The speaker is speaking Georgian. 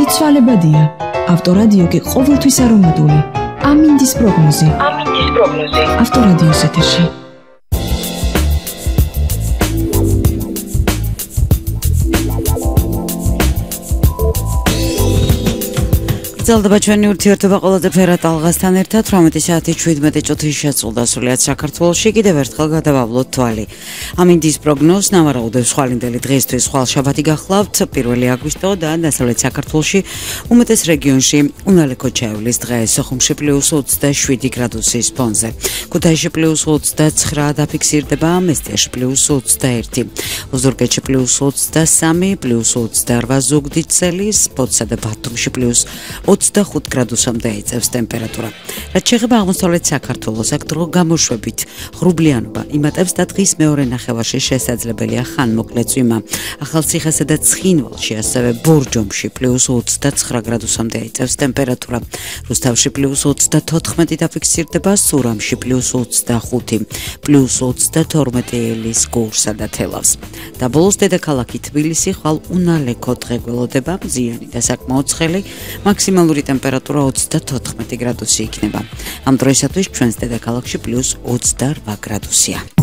ცვალებადია. ავტორადიო კი ყოველთვის არომატული. ამინდის პროგნოზი. ავტორადიოს ეთერში. გრძელდება ჩვენი ურთიერთობა ყველაზე ფერად ალღასთან ერთად 18 საათი 17 წუთი შეცვლდა სრულიად საქართველოში კიდევ ერთხელ გადავავლოთ თვალი. ამინდის პროგნოზ ნავარაუდებს ხვალინდელი დღისთვის ხვალშაბათი გახლავთ 1 აგვისტო და დასავლეთ საქართველოში უმეტეს რეგიონში უნალექო ჩაივლის დღე სოხუმში +27 გრადუსის ფონზე. ქუთაისში +29 დაფიქსირდება, მესტიაში +21, ოზურგეთში +23, +28 ზუგდიდსელის, ფოთსა და ბათუმში +25 გრადუსამდე იწევს ტემპერატურა. რაც შეეხება აღმოსავლეთ საქართველოს, აქ დრო გამოშვებით ღრუბლიანობა იმატებს და დღის მეორე ნახევარში შესაძლებელია ხანმოკლე წვიმა. ახალციხესა და ცხინვალში, ასევე ბორჯომში +29 გრადუსამდე იწევს ტემპერატურა. რუსთავში +24 დაფიქსირდება, სურამში +25, +22 ელის გურსა და თელავს. და ბოლოს დედაქალაქი თბილისი ხვალ უნალექო დღე გველოდება, მზიანი და საკმაოდ ცხელი, მაქსიმალური ტემპერატურა 34 გრადუსი იქნება. ამ დროისათვის ჩვენს დედაქალაქში +28 გრადუსია.